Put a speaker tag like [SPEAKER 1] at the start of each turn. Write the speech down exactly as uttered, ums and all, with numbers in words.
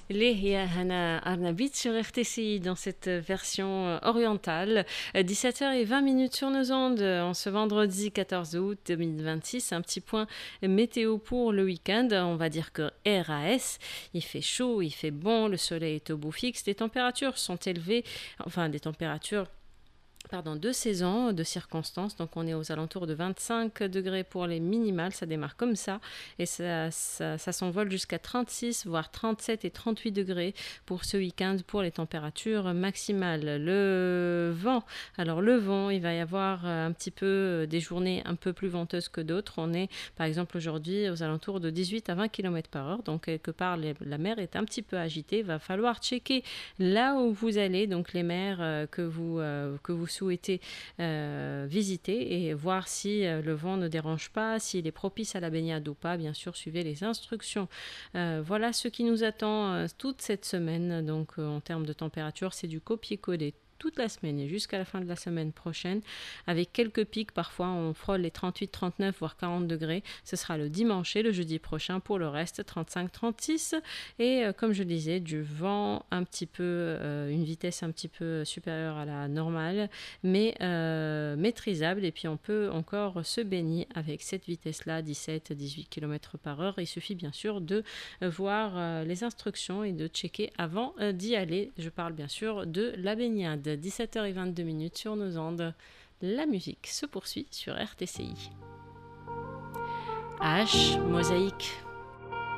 [SPEAKER 1] Lehia Hana Arnabit sur R T C I dans cette version orientale. dix-sept heures vingt minutes sur nos ondes en ce vendredi quatorze août deux mille vingt-six. Un petit point météo pour le week-end. On va dire que R A S, il fait chaud, il fait bon, le soleil est au beau fixe. Les températures sont élevées, enfin des températures Pardon, de saison, de circonstances. Donc on est aux alentours de vingt-cinq degrés pour les minimales, ça démarre comme ça et ça, ça, ça s'envole jusqu'à trente-six voire trente-sept et trente-huit degrés pour ce week-end pour les températures maximales. Le vent, alors le vent, il va y avoir un petit peu des journées un peu plus venteuses que d'autres. On est par exemple aujourd'hui aux alentours de dix-huit à vingt kilomètres par heure, donc quelque part les, la mer est un petit peu agitée. Il va falloir checker là où vous allez, donc les mers que vous, euh, que vous souhaitez euh, visiter et voir si euh, le vent ne dérange pas, s'il est propice à la baignade ou pas. Bien sûr, suivez les instructions. Euh, voilà ce qui nous attend euh, toute cette semaine. Donc, euh, en termes de température, c'est du copier-coller toute la semaine et jusqu'à la fin de la semaine prochaine, avec quelques pics. Parfois, on frôle les trente-huit, trente-neuf, voire quarante degrés. Ce sera le dimanche et le jeudi prochain. Pour le reste, trente-cinq, trente-six. Et euh, comme je disais, du vent un petit peu, euh, une vitesse un petit peu supérieure à la normale, mais euh, maîtrisable. Et puis, on peut encore se baigner avec cette vitesse-là, dix-sept à dix-huit kilomètres par heure. Il suffit bien sûr de voir euh, les instructions et de checker avant euh, d'y aller. Je parle bien sûr de la baignade. dix-sept heures vingt-deux minutes sur nos ondes. La musique se poursuit sur R T C I. H, Mosaïque.